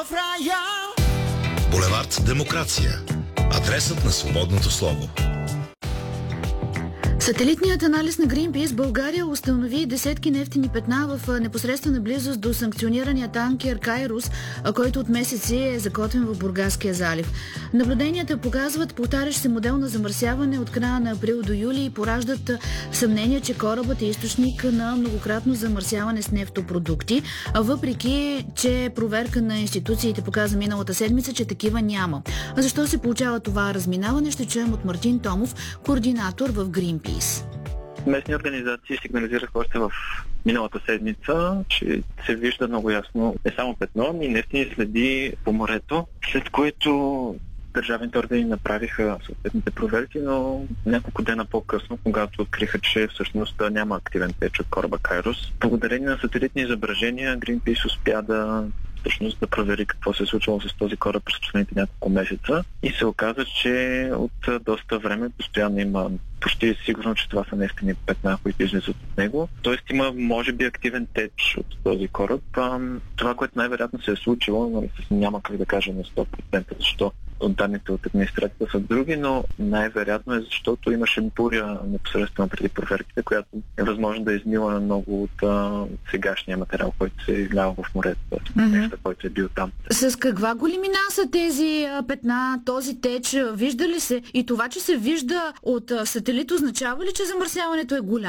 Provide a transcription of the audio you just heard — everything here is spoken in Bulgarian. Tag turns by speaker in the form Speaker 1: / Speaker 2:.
Speaker 1: Булевард Демокрация. Адресът на свободното слово.
Speaker 2: Сателитният анализ на Greenpeace България установи десетки нефтени петна в непосредствена близост до санкционирания танкер Кайрос, който от месеци е закотвен в Бургаския залив. Наблюденията показват повтарящ се модел на замърсяване от края на април до юли и пораждат съмнение, че корабът е източник на многократно замърсяване с нефтопродукти, въпреки че проверка на институциите показа миналата седмица, че такива няма. А защо се получава това разминаване, ще чуем от Мартин Томов, координатор в Greenpeace.
Speaker 3: Местни организации сигнализираха още в миналата седмица, че се вижда много ясно не само петно, но и нефтени следи по морето, след което държавните органи направиха съответните проверки, но няколко дена по-късно, когато откриха, че всъщност няма активен теч от кораба Кайрос, благодарение на сателитни изображения, Greenpeace успя да провери какво се е случвало с този кораб през последните няколко месеца и се оказа, че от доста време постоянно има почти сигурно, че това са нефтени петна, които излизат от него. Тоест има, може би, активен теч от този кораб. Това, което най-вероятно се е случило, но няма как да кажа на 100%, защо от данните от администрацията са други, но най-вероятно е, защото имаше буря непосредствено преди проверките, която е възможно да измила много от сегашния материал, който се е излял в морето, неща, който е бил там.
Speaker 2: С каква големина са тези петна, този теч? Вижда ли се? И това, че се вижда от сателит, означава ли, че замърсяването е голямо?